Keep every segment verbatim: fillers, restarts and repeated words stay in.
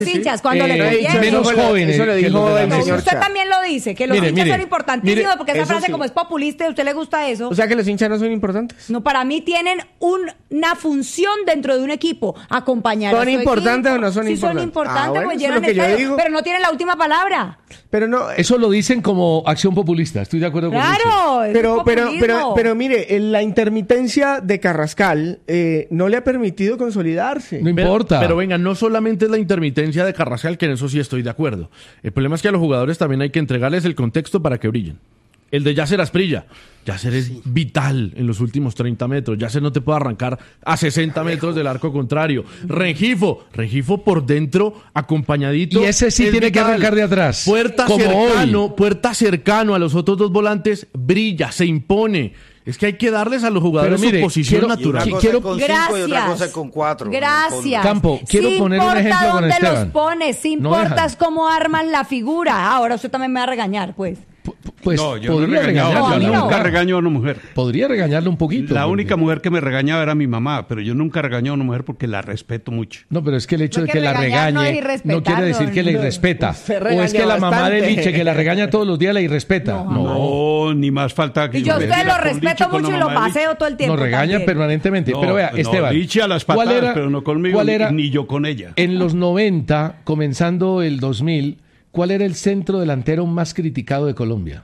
hinchas cuando eh, le conviene. Menos jóvenes. Eso lo que dijo los el grandes. señor Usted Chá. también lo dice, que los Mire, hinchas mire, son importantísimos, mire, porque esa eso frase sí. como es populista y a usted le gusta eso. O sea que los hinchas no son importantes. No, para mí tienen un- una función dentro de un equipo, acompañar ¿Son a su importantes equipo. o no son sí importantes? son importantes, Ah, bueno, pues eso es llenan lo que yo estadio, digo. pero no tienen la última palabra. Pero no. Eso lo dicen como acción populista, estoy de acuerdo con Lucho. Claro, es Pero, pero, populismo. pero, pero mire, en la intermitencia de Carrascal eh, no le ha permitido consolidarse. No importa. Pero, pero venga, no solamente es la intermitencia de Carrascal, que en eso sí estoy de acuerdo. El problema es que a los jugadores también hay que entregarles el contexto para que brillen. El de Yasser Asprilla. Yasser es vital en los últimos treinta metros. Yasser no te puede arrancar a sesenta metros del arco contrario. Rengifo. Rengifo por dentro, acompañadito. Y ese sí es tiene que vital. arrancar de atrás, Puerta como cercano, hoy. puerta cercano a los otros dos volantes. Brilla, se impone. Es que hay que darles a los jugadores Pero mire, su posición quiero- natural. Una cosa quiero- es con cinco y otra Gracias. cosa es con cuatro. Gracias. Campo, quiero sí poner un importa ejemplo con dónde Esteban. los pones, sí No importa dejan. es cómo armas la figura. Ah, ahora usted también me va a regañar, pues. P- Pues no, yo no he podría regañado, regañarlo. No, a mí yo no. nunca regaño a una mujer. Podría regañarle un poquito. La porque- única mujer que me regañaba era mi mamá, pero yo nunca regaño a una mujer porque la respeto mucho. No, pero es que el hecho No, de que que la regañar no es regañe irrespetar, no quiere decir no, que la no. irrespeta. Usted O es regaña que la mamá de bastante. Liche que la regaña todos los días la irrespeta. No, No, ni más falta que Y yo a me usted diera lo con respeto Lichi con la mucho y lo mamá de Lichi. paseo todo el tiempo. nos regaña también. permanentemente. No, Pero vea, no, Esteban, Lichi a las ¿cuál patadas, era- pero no conmigo, cuál era- ni yo con ella. En los noventa, comenzando el dos mil, ¿cuál era el centro delantero más criticado de Colombia?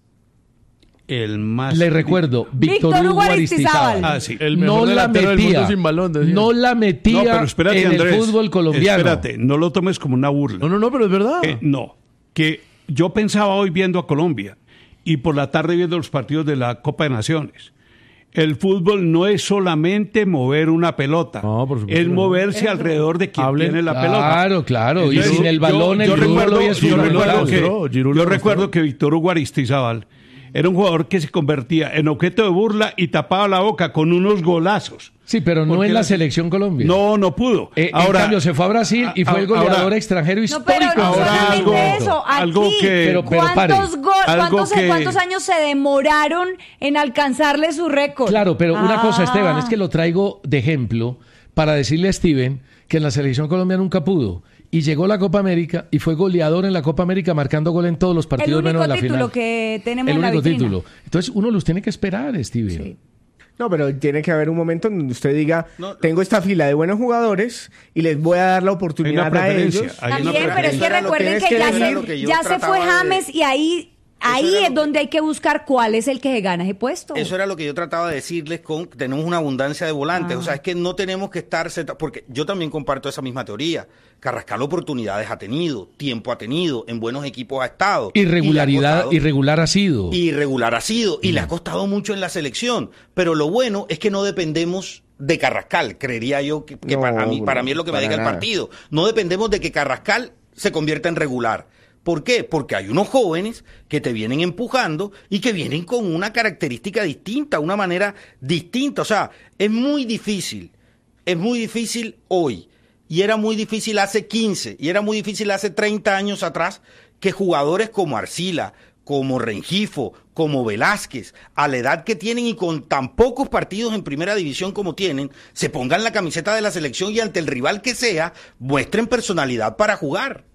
El más... Le recuerdo, Víctor Víctor Hugo Hugo Aristizábal. Aristizábal. Ah, sí. El no mejor la delantero del metía, mundo sin balón, decía. no la metía No, pero espérate, en Andrés. el fútbol colombiano. Espérate, no lo tomes como una burla. No, no, no, pero es verdad. Eh, no, que yo pensaba hoy viendo a Colombia y por la tarde viendo los partidos de la Copa de Naciones. El fútbol no es solamente mover una pelota, No, por supuesto es que no. moverse alrededor de quien Hablen- tiene la pelota. Claro, claro, y Entonces, sin el balón el yo fútbol recuerdo, hoy es yo fundamental. recuerdo que, Giroud, Giroud yo lo recuerdo mostró. que Víctor Hugo Aristizábal era un jugador que se convertía en objeto de burla y tapaba la boca con unos golazos. Sí, pero no Porque en la la- selección Colombia. No, no pudo. Eh, Ahora, en cambio, se fue a Brasil y fue el ahora- goleador extranjero No, histórico. pero no Ahora solamente algo- eso. Aquí, algo que- Pero- pero pare. ¿cuántos, go- Algo cuántos, que- cuántos años se demoraron en alcanzarle su récord? Claro, pero una Ah. cosa, Esteban, es que lo traigo de ejemplo para decirle a Steven que en la selección Colombia nunca pudo. Y llegó la Copa América y fue goleador en la Copa América marcando gol en todos los El partidos único menos en la título final. que tenemos El en la único vitrina. título. Entonces uno los tiene que esperar, Steven. Sí. No, pero tiene que haber un momento en donde usted diga, No. tengo esta fila de buenos jugadores y les voy a dar la oportunidad a preferencia, ellos. hay una También, pero es que Eso era lo que- recuerden eso que era ya, lo se, que yo ya se fue trataba de- James y ahí, ahí era es lo que- donde hay que buscar cuál es el que se gana ese puesto. Eso era lo que yo trataba de decirles con tenemos una abundancia de volantes. Ah. O sea, es que no tenemos que estar... senta- Porque yo también comparto esa misma teoría. Carrascal oportunidades ha tenido, tiempo ha tenido, en buenos equipos ha estado. Y le ha Irregularidad, costado- irregular ha sido. irregular ha sido y le ha costado mucho en la selección. Pero lo bueno es que no dependemos de Carrascal, creería yo que, que No, para, mí, bro, para mí es lo que me para diga el nada. partido. No dependemos de que Carrascal se convierta en regular. ¿Por qué? Porque hay unos jóvenes que te vienen empujando y que vienen con una característica distinta, una manera distinta. O sea, es muy difícil, es muy difícil hoy. Y era muy difícil hace quince, y era muy difícil hace treinta años atrás, que jugadores como Arcila, como Rengifo, como Velázquez, a la edad que tienen y con tan pocos partidos en primera división como tienen, se pongan la camiseta de la selección y ante el rival que sea, muestren personalidad para jugar.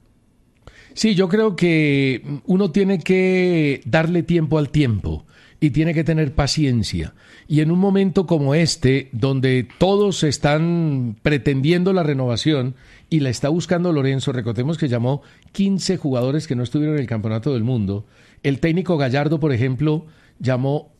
Sí, yo creo que uno tiene que darle tiempo al tiempo y tiene que tener paciencia. Y en un momento como este, donde todos están pretendiendo la renovación y la está buscando Lorenzo, recordemos que llamó quince jugadores que no estuvieron en el Campeonato del Mundo. El técnico Gallardo, por ejemplo, llamó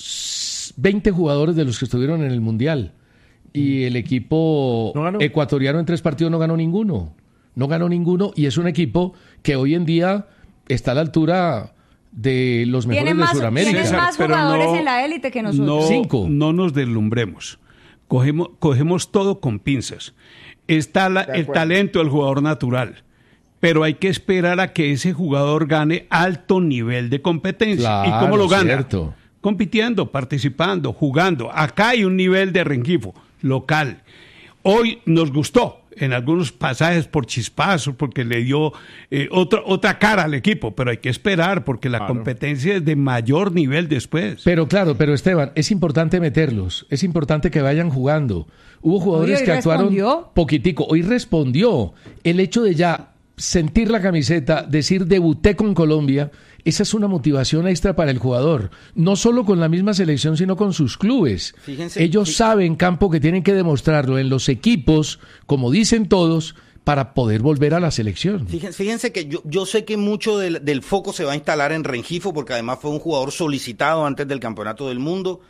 veinte jugadores de los que estuvieron en el Mundial. Y el equipo No ganó. ecuatoriano en tres partidos no ganó ninguno. No ganó ninguno y es un equipo que hoy en día está a la altura de los mejores Tiene de más, Sudamérica. tiene César, más pero jugadores no- en la élite que nosotros. No, Cinco. no nos deslumbremos. Cogemos, cogemos todo con pinzas. Está la- De el acuerdo. talento del jugador natural, pero hay que esperar a que ese jugador gane alto nivel de competencia. ¿Y Claro, cómo lo gana? cierto. Compitiendo, participando, jugando. Acá hay un nivel de Rengifo local. Hoy nos gustó. en algunos pasajes por chispazos, porque le dio eh, otra, otra cara al equipo, pero hay que esperar porque la Claro. competencia es de mayor nivel después. Pero claro, pero Esteban, es importante meterlos, es importante que vayan jugando. Hubo jugadores Oye, ¿hoy que actuaron respondió? poquitico, hoy respondió. El hecho de ya sentir la camiseta, decir debuté con Colombia, esa es una motivación extra para el jugador, no solo con la misma selección, sino con sus clubes. Fíjense, Ellos fí- saben, Campo, que tienen que demostrarlo en los equipos, como dicen todos, para poder volver a la selección. Fíjense, fíjense que yo, yo sé que mucho del, del foco se va a instalar en Rengifo, porque además fue un jugador solicitado antes del Campeonato del Mundo,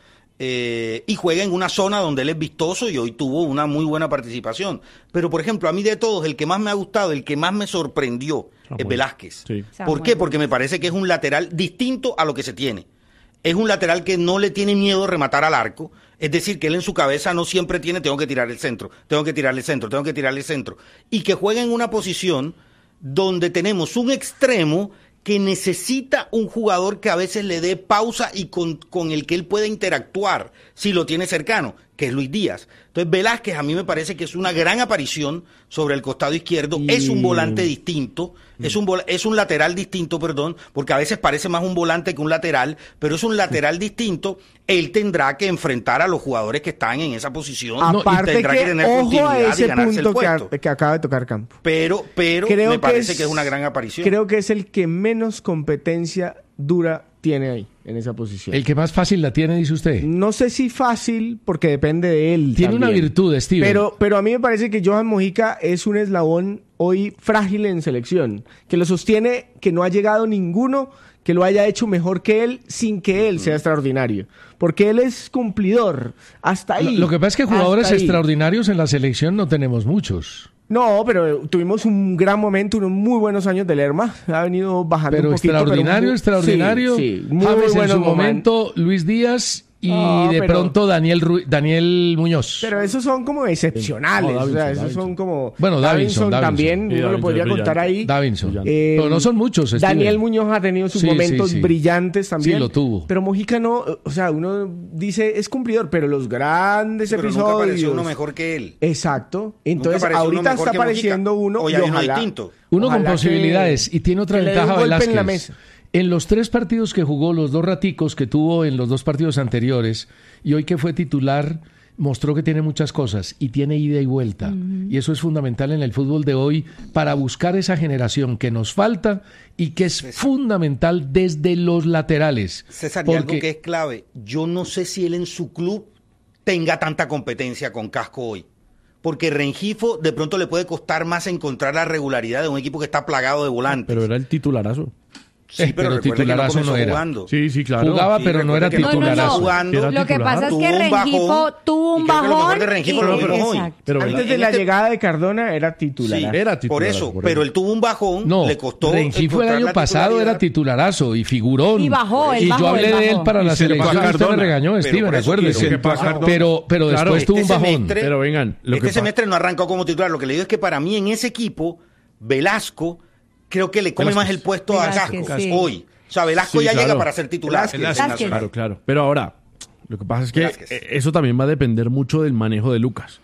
eh, y juega en una zona donde él es vistoso y hoy tuvo una muy buena participación. Pero, por ejemplo, a mí de todos, el que más me ha gustado, el que más me sorprendió, Samuel. es Velázquez. Sí. ¿Por Samuel. qué? Porque me parece que es un lateral distinto a lo que se tiene. Es un lateral que no le tiene miedo a rematar al arco. Es decir, que él en su cabeza no siempre tiene, tengo que tirar el centro, tengo que tirar el centro, tengo que tirar el centro. Y que juega en una posición donde tenemos un extremo que necesita un jugador que a veces le dé pausa y con, con el que él pueda interactuar si lo tiene cercano, que es Luis Díaz. Entonces Velázquez a mí me parece que es una gran aparición sobre el costado izquierdo, Y- es un volante distinto, es un vol- es un lateral distinto, perdón, porque a veces parece más un volante que un lateral, pero es un lateral distinto. Él tendrá que enfrentar a los jugadores que están en esa posición No, y Aparte tendrá que que, tener ojo a continuidad y ese ganarse el punto que, puesto. a- que acaba de tocar Campo. Pero, pero Creo me parece es- que es una gran aparición. Creo que es el que menos competencia dura tiene ahí, en esa posición. El que más fácil la tiene, dice usted. No sé si fácil, porque depende de él. Tiene una también. virtud, Steven. Pero, pero a mí me parece que Johan Mojica es un eslabón hoy frágil en selección, que lo sostiene, que no ha llegado ninguno que lo haya hecho mejor que él sin que él sea extraordinario. Porque él es cumplidor. Hasta ahí. Lo, lo que pasa es que jugadores hasta ahí. extraordinarios en la selección no tenemos muchos. No, pero tuvimos un gran momento, unos muy buenos años de Lerma. Ha venido bajando Pero un poquito. extraordinario, pero muy- extraordinario. Sí, sí, muy James en buenos su momentos. momento, Luis Díaz y No, de pero- pronto Daniel Ru- Daniel Muñoz. Pero esos son como excepcionales. No, o sea, Davinson, esos Davinson. son como. Bueno, Davinson, Davinson. también, Sí, uno lo Davinson podría es contar brillante. ahí. Davinson. Eh, Pero no son muchos. Steven. Daniel Muñoz ha tenido sus Sí, sí, momentos sí. brillantes también. Sí, lo tuvo. Pero Mojica no, o sea, uno dice es cumplidor, pero los grandes pero nunca episodios. apareció uno mejor que él. Exacto. Entonces, apareció uno ahorita mejor está que Mojica. apareciendo uno. Hoy y hay uno ojalá- distinto. Uno con ojalá que- posibilidades y tiene otra que le dé un ventaja golpe en Velázquez. la mesa. En los tres partidos que jugó, los dos raticos que tuvo en los dos partidos anteriores, y hoy que fue titular, mostró que tiene muchas cosas y tiene ida y vuelta. Y eso es fundamental en el fútbol de hoy para buscar esa generación que nos falta y que es fundamental desde los laterales. César, y algo Porque- que es clave, yo no sé si él en su club tenga tanta competencia con Casco hoy. Porque Rengifo de pronto le puede costar más encontrar la regularidad de un equipo que está plagado de volantes. Pero era el titularazo. sí, Eh, pero recuerde que titularazo comenzó no era. jugando. Sí, sí, claro. Jugaba, Sí, pero no era recuerde que No, no, titularazo. no. jugando. Era Lo que titular. pasa es Tuvo que un Rengifo bajón, tuvo un y creo que lo mejor bajón. de Rengifo y- lo vimos hoy. exacto. Pero Antes venga, de en la este- llegada de Cardona era titular. Sí, Era titular, por eso, por pero eso. él tuvo un bajón, No, le costó. Rengifo el encontrar año la pasado era titularidad. titularazo y figurón. Y bajó, él Y bajó, yo hablé él de él bajó. para Y la se le selección. fue a Usted me Cardona. regañó, Pero Steven, por eso acuérdese. se le fue a Cardona. Pero, pero Claro, después tuvo un este bajón. semestre- Pero vengan, lo este que semestre no arrancó como titular. Lo que le digo es que para mí en ese equipo, Velasco creo que le come Velázquez. más el puesto Velázquez, a Casco sí. hoy. O sea, Velasco Sí, ya claro. llega para ser titular. Velázquez. en el Velázquez. Nacional. Claro, claro. Pero ahora, lo que pasa es que Velázquez. eh, eso también va a depender mucho del manejo de Lucas.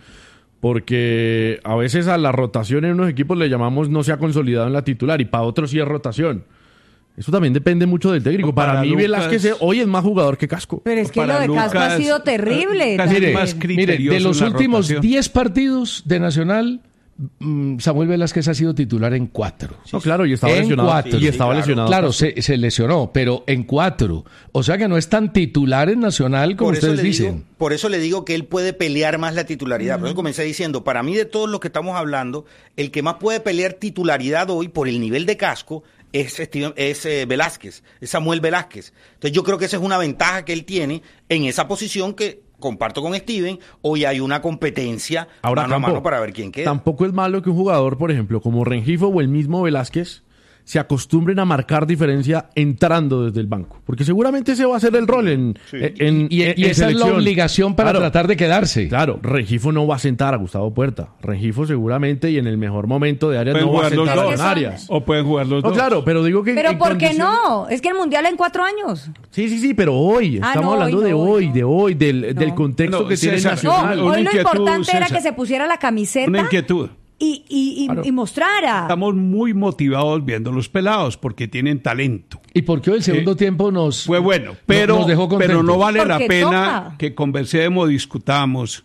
Porque a veces a la rotación en unos equipos le llamamos no se ha consolidado en la titular y para otros sí es rotación. Eso también depende mucho del técnico. Para, Para mí Lucas- Velázquez es- hoy es más jugador que Casco. Pero es que Para lo de Casco ha Lucas- sido terrible. Lucas también. es Mire, más mire, criterioso de los en la últimos rotación. diez partidos de Nacional, mm, Samuel Velázquez ha sido titular en cuatro. No, claro, y estaba En lesionado. cuatro. Y Sí, estaba claro. lesionado. Claro, se, se lesionó, pero en cuatro. O sea que no es tan titular en Nacional como Por eso ustedes le dicen. digo- por eso le digo que él puede pelear más la titularidad. Por eso comencé diciendo, para mí de todos los que estamos hablando, el que más puede pelear titularidad hoy por el nivel de Casco es, Steven- es eh, Velázquez, es Samuel Velázquez. Entonces yo creo que esa es una ventaja que él tiene en esa posición que comparto con Steven. Hoy hay una competencia Ahora, mano Campo, a mano para ver quién queda. Tampoco es malo que un jugador, por ejemplo, como Rengifo o el mismo Velázquez, se acostumbren a marcar diferencia entrando desde el banco. Porque seguramente ese va a ser el rol en, en, Y, en- y en esa es la selección. obligación para Claro, tratar de quedarse. Claro, Rengifo no va a sentar a Gustavo Puerta. Rengifo seguramente y en el mejor momento de Arias Pueden no va a jugar los sentar a dos. Don Arias. O pueden jugar los No, dos. claro, pero digo que... Pero en ¿por qué condiciones- no? Es que el Mundial en cuatro años. Sí, sí, sí, pero hoy. Ah, Estamos no, hablando hoy de no, hoy, hoy no. de hoy, del, del No. contexto No, que tiene César, No, Nacional. Una hoy lo inquietud, importante era César. que se pusiera la camiseta Una inquietud. y, y, y, Claro. y mostrara. Estamos muy motivados viendo los pelados porque tienen talento. Y porque hoy el segundo Eh, tiempo nos Fue bueno, no- pero, nos dejó pero contentos. no vale la Porque pena toca. que conversemos, discutamos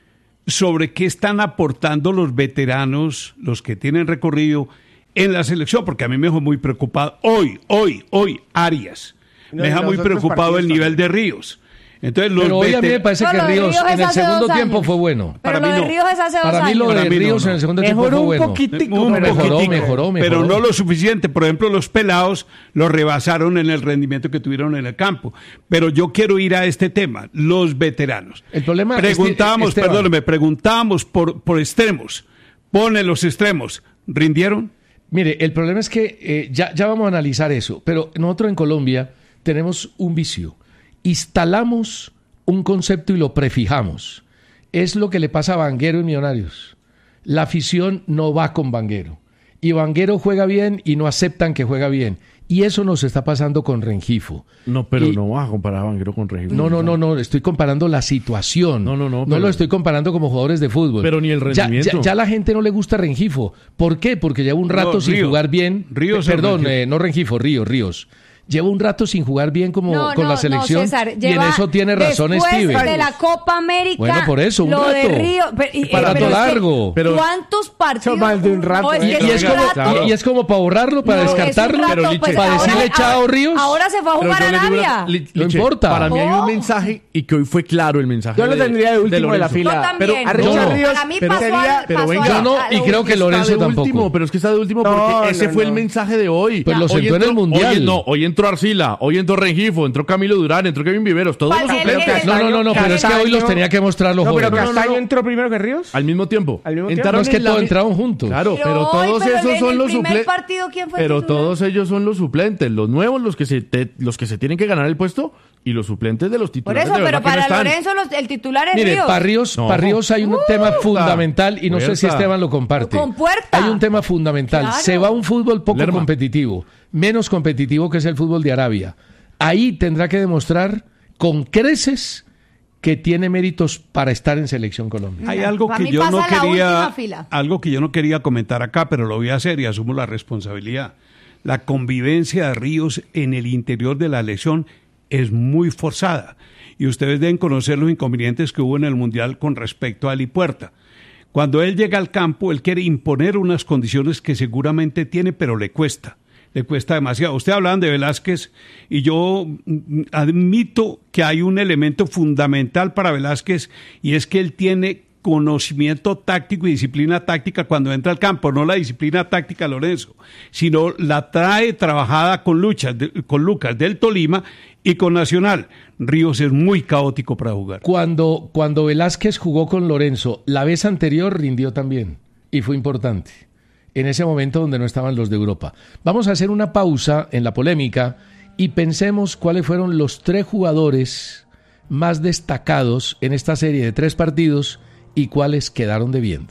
sobre qué están aportando los veteranos, los que tienen recorrido en la selección, porque a mí me dejó muy preocupado. Hoy, hoy, hoy, Arias. No, me y deja los muy otros preocupado el partidos nivel de Ríos. Entonces, los Pero hoy a mí me veter- parece No, que lo de Ríos, Ríos es en el hace segundo dos tiempo años. fue bueno. Pero para lo mí de no. Ríos es hace dos Para mí años. lo Para de mí no, Ríos no. en el segundo tiempo Mejoró fue un bueno. poquitico, Un pero mejoró, poquitico, mejoró, mejoró. pero no lo suficiente. Por ejemplo, los pelados lo rebasaron en el rendimiento que tuvieron en el campo. Pero yo quiero ir a este tema, los veteranos. El problema, Preguntábamos, Esteban. perdóneme, preguntábamos por, por extremos. Pone los extremos. ¿Rindieron? Mire, el problema es que eh, ya, ya vamos a analizar eso, pero nosotros en Colombia tenemos un vicio. Instalamos un concepto y lo prefijamos. Es lo que le pasa a Vanguero y Millonarios. La afición no va con Vanguero. Y Vanguero juega bien y no aceptan que juega bien. Y eso nos está pasando con Rengifo. No, pero Y- no vas a comparar a Vanguero con Regino. No, no, no, no, estoy comparando la situación. No, no, no, No pero- lo estoy comparando como jugadores de fútbol. Pero ni el Ya- rendimiento. Ya, ya a la gente no le gusta Rengifo. ¿Por qué? Porque lleva un rato No, sin Ríos. jugar bien. Ríos Pe- o Perdón, Rengifo. eh, no Rengifo, Ríos, Ríos. Lleva un rato sin jugar bien como No, con no, la selección. no, César, y en lleva eso tiene razón después Steven. de la Copa América. Bueno, por eso, un lo de rato. Río. Pero, y- Un rato pero es que, largo. Pero- ¿cuántos partidos? Son más de un rato, No, es ¿eh? que Y, y es es un como, rato. y- y es como para borrarlo, para No, es un descartarlo. rato, Pero, Liche, pues, para ahora- decirle chao, ahora- Ríos. Ahora se fue a Pero jugar yo a le digo una- Arabia. Li- No Liche, importa. Para mí hay No. un mensaje y que hoy fue claro el mensaje. Yo lo tendría de último de la Lorenzo. fila. Yo también. Pero a Yo Richard no. Ríos, Para mí pero pasó sería- al- pero pasó venga. al- Yo no, a y lo creo que último. Lorenzo Está de tampoco. último, pero es que está de último No, porque no, ese no, fue el no. mensaje de hoy. Pues lo Hoy sentó en el Mundial. Hoy, no, hoy entró Arcila, hoy entró Rengifo, entró Camilo Durán, entró Kevin Viveros, todos ¿Cuál? los El- suplentes el- No, no, no, no, pero es que hoy los tenía que mostrar los No, pero jóvenes. Castaño no, no. entró primero que Ríos. al mismo tiempo. Al mismo tiempo. Entraron No, es que en la todos mi- entraron juntos. Claro, Pero pero, hoy, todos pero esos en son el los primer suplentes. partido, ¿quién fue Pero titular? todos ellos son los suplentes, los nuevos, los que se te- los que se tienen que ganar el puesto y los suplentes de los Por titulares. eso, de pero verdad que no para están. Lorenzo los- el titular es Mire, Ríos. para Ríos, No. para Ríos hay un tema fundamental y no sé si Puerta. Esteban lo comparte. Con Puerta. Hay un tema fundamental. Claro. Se va a un fútbol poco Lerma. competitivo, menos competitivo que es el fútbol de Arabia. Ahí tendrá que demostrar con creces que tiene méritos para estar en Selección Colombia. Hay algo Para que mí yo no pasa la quería, última fila. algo que yo no quería comentar acá, pero lo voy a hacer y asumo la responsabilidad. La convivencia de Ríos en el interior de la elección es muy forzada y ustedes deben conocer los inconvenientes que hubo en el Mundial con respecto a Ali Puerta. Cuando él llega al campo, él quiere imponer unas condiciones que seguramente tiene, pero le cuesta. Le cuesta demasiado. Usted hablaban de Velázquez y yo mm, admito que hay un elemento fundamental para Velázquez y es que él tiene conocimiento táctico y disciplina táctica cuando entra al campo, no la disciplina táctica Lorenzo, sino la trae trabajada con, luchas, de- con Lucas del Tolima y con Nacional. Ríos es muy caótico para jugar. Cuando, cuando Velázquez jugó con Lorenzo, la vez anterior rindió también y fue importante. En ese momento donde no estaban los de Europa. Vamos a hacer una pausa en la polémica y pensemos cuáles fueron los tres jugadores más destacados en esta serie de tres partidos y cuáles quedaron debiendo.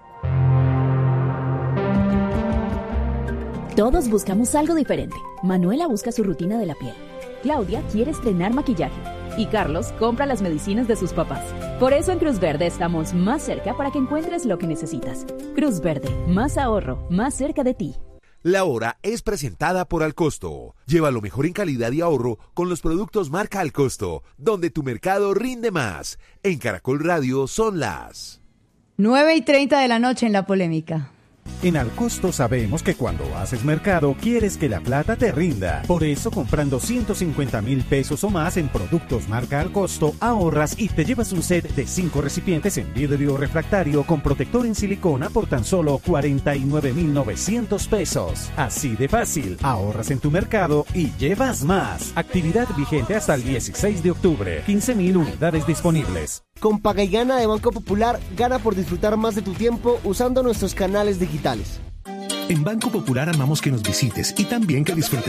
Todos buscamos algo diferente. Manuela busca su rutina de la piel. Claudia quiere estrenar maquillaje. Y Carlos compra las medicinas de sus papás. Por eso en Cruz Verde estamos más cerca para que encuentres lo que necesitas. Cruz Verde, más ahorro, más cerca de ti. La Hora es presentada por Alcosto. Lleva lo mejor en calidad y ahorro con los productos marca Alcosto, donde tu mercado rinde más. En Caracol Radio son las nueve y treinta de la noche en la polémica. En Alcosto sabemos que cuando haces mercado quieres que la plata te rinda. Por eso comprando ciento cincuenta mil pesos o más en productos marca Alcosto ahorras y te llevas un set de cinco recipientes en vidrio refractario con protector en silicona por tan solo cuarenta y nueve mil novecientos pesos. Así de fácil, ahorras en tu mercado y llevas más. Actividad vigente hasta el dieciséis de octubre. quince mil unidades disponibles. Con Paga y Gana de Banco Popular, gana por disfrutar más de tu tiempo usando nuestros canales digitales. En Banco Popular amamos que nos visites y también que disfrutes